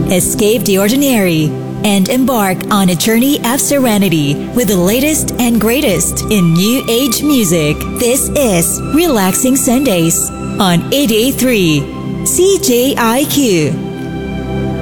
Escape the ordinary and embark on a journey of serenity with the latest and greatest in New Age music. This is Relaxing Sundays on 883 CJIQ.